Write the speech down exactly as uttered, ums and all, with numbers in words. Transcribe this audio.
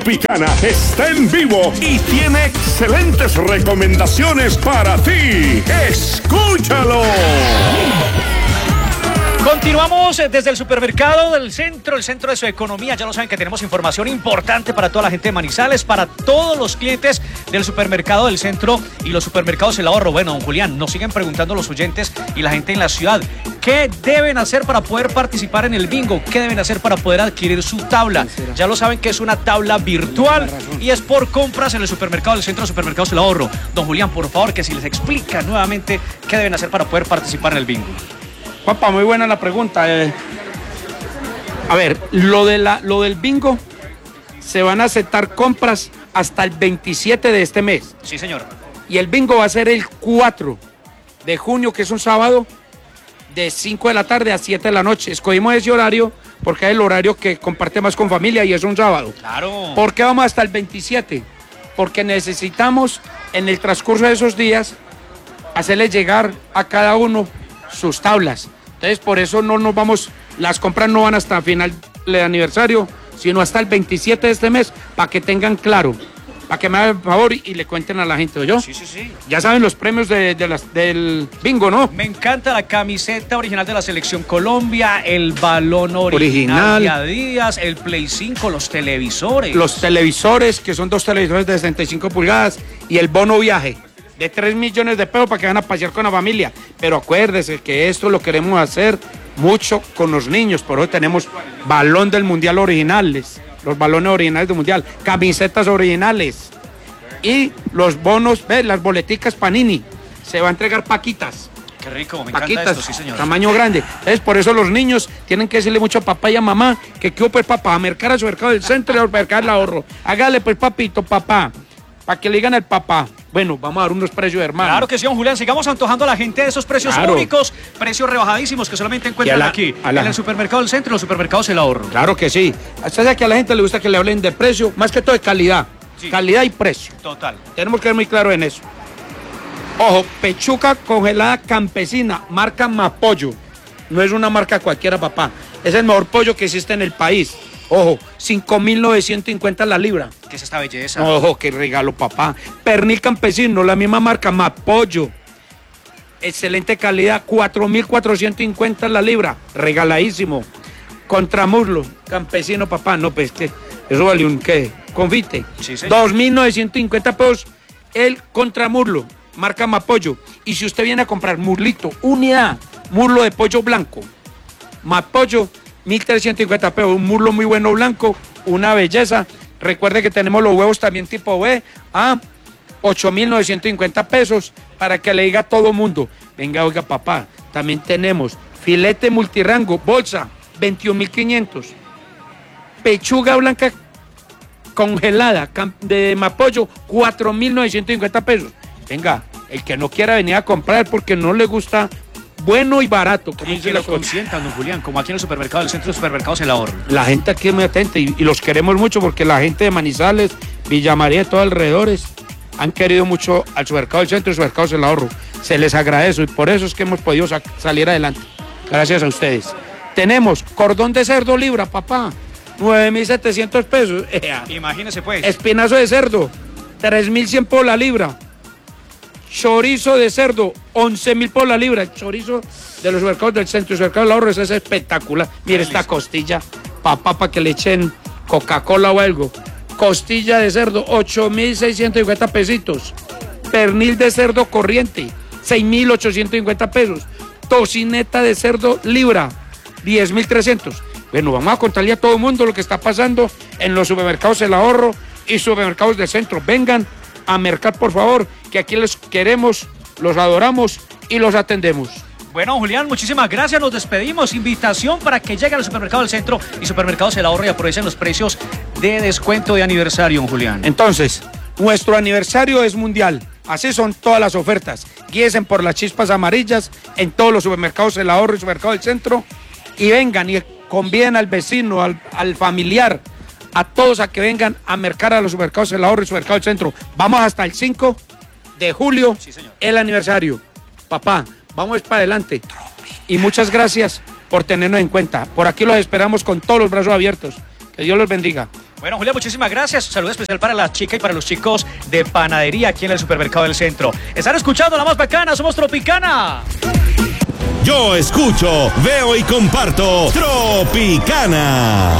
Picana está en vivo y tiene excelentes recomendaciones para ti. ¡Escúchalo! Continuamos desde el supermercado del centro, el centro de su economía. Ya lo saben que tenemos información importante para toda la gente de Manizales, para todos los clientes del supermercado del centro y los supermercados El Ahorro. Bueno, don Julián, nos siguen preguntando los oyentes y la gente en la ciudad, ¿qué deben hacer para poder participar en el bingo? ¿Qué deben hacer para poder adquirir su tabla? Ya lo saben que es una tabla virtual y es por compras en el supermercado del centro, supermercados El Ahorro. Don Julián, por favor, que si les explica nuevamente qué deben hacer para poder participar en el bingo. Papá, muy buena la pregunta. Eh, a ver, lo, de la, lo del bingo, se van a aceptar compras hasta el veintisiete de este mes. Sí, señor. Y el bingo va a ser el cuatro de junio, que es un sábado, de cinco de la tarde a siete de la noche. Escogimos ese horario porque es el horario que comparte más con familia y es un sábado. Claro. ¿Por qué vamos hasta el veintisiete? Porque necesitamos en el transcurso de esos días hacerle llegar a cada uno sus tablas. Entonces por eso no nos vamos, las compras no van hasta final del aniversario, sino hasta el veintisiete de este mes, para que tengan claro, para que me hagan el favor y, y le cuenten a la gente, ¿oyó? Sí, sí, sí. Ya saben los premios de, de las, del bingo, ¿no? Me encanta la camiseta original de la Selección Colombia, el balón original, original. de Adidas, el Play cinco, los televisores. Los televisores, que son dos televisores de sesenta y cinco pulgadas, y el bono viaje de tres millones de pesos para que van a pasear con la familia. Pero acuérdese que esto lo queremos hacer mucho con los niños, por eso tenemos balón del mundial originales, los balones originales del mundial, camisetas originales y los bonos, ¿ves? Las boleticas Panini, se va a entregar paquitas. Qué rico, me paquitas, encanta esto, sí, señor. Tamaño grande. Entonces, por eso los niños tienen que decirle mucho a papá y a mamá que qué pues papá, a mercar a su mercado del centro y al mercado del ahorro. Hágale pues papito, papá, para que le digan al papá. Bueno, vamos a dar unos precios, hermano. Claro que sí, don Julián. Sigamos antojando a la gente de esos precios claro. únicos, precios rebajadísimos que solamente encuentran la, aquí, la... en el supermercado del centro y los supermercados El Ahorro. Claro que sí. Hasta que a la gente le gusta que le hablen de precio, más que todo de calidad. Sí. Calidad y precio. Total. Tenemos que ser muy claros en eso. Ojo, pechuga congelada campesina, marca Mapollo. No es una marca cualquiera, papá. Es el mejor pollo que existe en el país. Ojo, cinco mil novecientos cincuenta la libra. ¿Qué es esta belleza? Ojo, qué regalo, papá. Pernil campesino, la misma marca, Mapollo. Excelente calidad, cuatro mil cuatrocientos cincuenta la libra. Regaladísimo. Contramuslo, campesino, papá. No, pues, que eso vale un, ¿qué? Confite. Sí, señor. dos mil novecientos cincuenta pesos el contramuslo, marca Mapollo. Y si usted viene a comprar muslito, unidad, muslo de pollo blanco, Mapollo, mil trescientos cincuenta pesos, un muslo muy bueno blanco, una belleza. Recuerde que tenemos los huevos también tipo B a ocho mil novecientos cincuenta pesos para que le diga a todo mundo, venga, oiga papá, también tenemos filete multirango, bolsa, veintiún mil quinientos, pechuga blanca congelada de Mapollo, cuatro mil novecientos cincuenta pesos. Venga, el que no quiera venir a comprar porque no le gusta bueno y barato, como y dice que la lo consientan, don Julián, como aquí en el supermercado del centro de supermercados El Ahorro. La gente aquí es muy atenta y, y los queremos mucho porque la gente de Manizales, Villa María, de todos alrededores, han querido mucho al supermercado del centro y supermercados El Ahorro. Se les agradece y por eso es que hemos podido salir adelante. Gracias a ustedes. Tenemos cordón de cerdo libra, papá, nueve mil setecientos pesos. Imagínese pues. Espinazo de cerdo, tres mil cien por la libra. Chorizo de cerdo, once mil por la libra. El chorizo de los mercados del centro y supermercados del ahorro es espectacular. Mire esta costilla, papá, para que le echen Coca-Cola o algo. Costilla de cerdo, ocho mil seiscientos cincuenta pesitos. Pernil de cerdo corriente, seis mil ochocientos cincuenta pesos. Tocineta de cerdo libra, diez mil trescientos. Bueno, vamos a contarle a todo el mundo lo que está pasando en los supermercados El Ahorro y supermercados del centro. Vengan a mercar, por favor, que aquí los queremos, los adoramos y los atendemos. Bueno, Julián, muchísimas gracias, nos despedimos. Invitación para que lleguen al supermercado del centro y supermercados El Ahorro y aprovechen los precios de descuento de aniversario, Julián. Entonces, nuestro aniversario es mundial, así son todas las ofertas. Guíense por las chispas amarillas en todos los supermercados El Ahorro y supermercado del centro y vengan y conviden al vecino, al, al familiar, a todos a que vengan a mercar a los supermercados El Ahorro y supermercado del centro. Vamos hasta el cinco de julio, sí, el aniversario. Papá, vamos para adelante. Y muchas gracias por tenernos en cuenta. Por aquí los esperamos con todos los brazos abiertos. Que Dios los bendiga. Bueno, Julia, muchísimas gracias. Un saludo especial para la chica y para los chicos de panadería aquí en el supermercado del centro. Están escuchando la más bacana, somos Tropicana. Yo escucho, veo y comparto Tropicana.